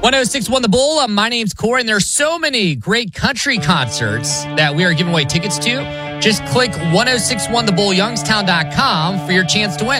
1061 The Bull. My name's Corey, and there are so many great country concerts that we are giving away tickets to. Just click 1061thebullyyoungstown.com for your chance to win.